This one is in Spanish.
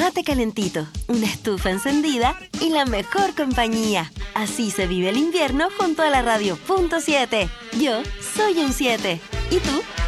mate calentito, una estufa encendida y la mejor compañía. Así se vive el invierno junto a la Radio Punto 7. Yo soy un 7. ¿Y tú?